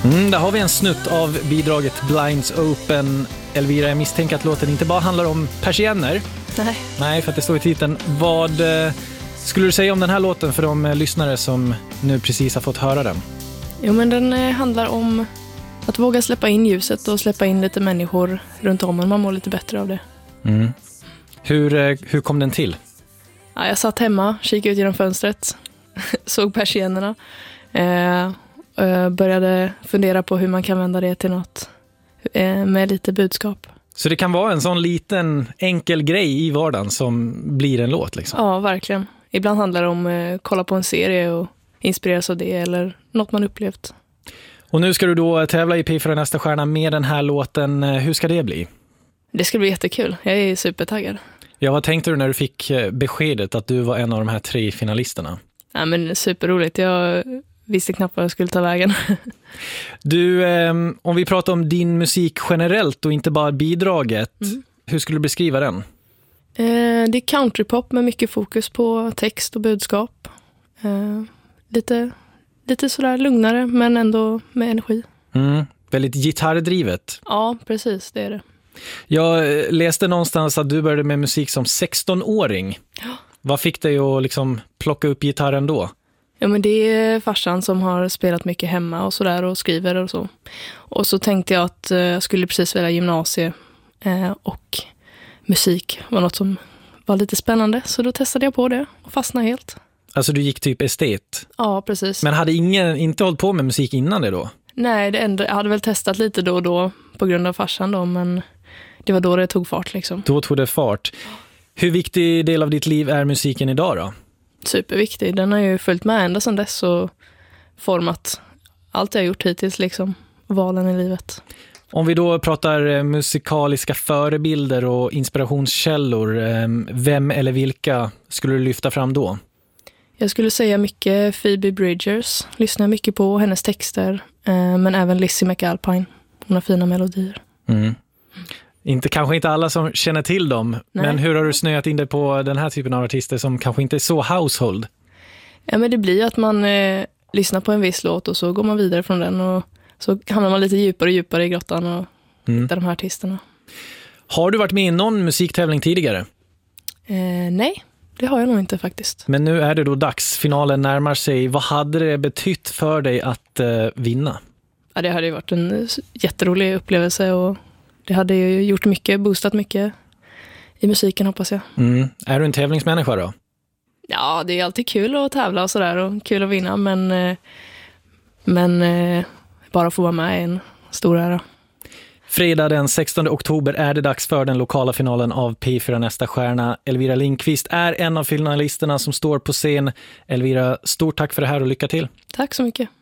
Där har vi en snutt av bidraget Blinds Open. Elvira, jag misstänker att låten inte bara handlar om persienner. Nej, för att det står i titeln. Vad skulle du säga om den här låten för de lyssnare som nu precis har fått höra den? Jo, men den handlar om att våga släppa in ljuset och släppa in lite människor runt om, och man mår lite bättre av det. Hur kom den till? Ja, jag satt hemma, kikade ut genom fönstret, såg persiennerna. Började fundera på hur man kan vända det till något med lite budskap. Så det kan vara en sån liten enkel grej i vardagen som blir en låt liksom? Ja, verkligen. Ibland handlar det om att kolla på en serie och inspireras av det eller något man upplevt. Och nu ska du då tävla i P4 Nästa Stjärna med den här låten. Hur ska det bli? Det ska bli jättekul. Jag är supertaggad. Ja, vad tänkte du när du fick beskedet att du var en av de här 3 finalisterna? Ja, men superroligt. Jag visste knappt vad jag skulle ta vägen. Du, om vi pratar om din musik generellt och inte bara bidraget, hur skulle du beskriva den? Det är countrypop med mycket fokus på text och budskap. Lite sådär lugnare, men ändå med energi. Väldigt gitarrdrivet. Ja, precis, det är det. Jag läste någonstans att du började med musik som 16-åring. Ja. Vad fick dig att liksom plocka upp gitarren då? Ja, men det är farsan som har spelat mycket hemma och sådär och skriver och så. Och så tänkte jag att jag skulle precis välja gymnasie och musik var något som var lite spännande. Så då testade jag på det och fastnade helt. Alltså du gick typ estet? Ja, precis. Men hade inte hållit på med musik innan det då? Nej, jag hade väl testat lite då och då på grund av farsan då, men det var då det tog fart liksom. Då tog det fart. Hur viktig del av ditt liv är musiken idag då? Superviktig. Den har ju följt med ända sedan dess och format allt jag har gjort hittills liksom, valen i livet. Om vi då pratar musikaliska förebilder och inspirationskällor, vem eller vilka skulle du lyfta fram då? Jag skulle säga mycket Phoebe Bridgers. Lyssnar mycket på hennes texter, men även Lizzie McAlpine. Hon har fina melodier. Kanske inte alla som känner till dem. Nej. Men hur har du snöat in dig på den här typen av artister som kanske inte är så household? Ja, men det blir att man lyssnar på en viss låt och så går man vidare från den och så hamnar man lite djupare och djupare i grottan och hittar de här artisterna. Har du varit med i någon musiktävling tidigare? Nej, det har jag nog inte faktiskt. Men nu är det då dags. Finalen närmar sig. Vad hade det betytt för dig att vinna? Ja, det hade ju varit en jätterolig upplevelse och det hade ju gjort mycket, boostat mycket i musiken, hoppas jag. Är du en tävlingsmänniska då? Ja, det är alltid kul att tävla och sådär och kul att vinna, men bara få vara med är en stor ära. Fredag den 16 oktober är det dags för den lokala finalen av P4 Nästa Stjärna. Elvira Lindqvist är en av finalisterna som står på scen. Elvira, stort tack för det här och lycka till. Tack så mycket.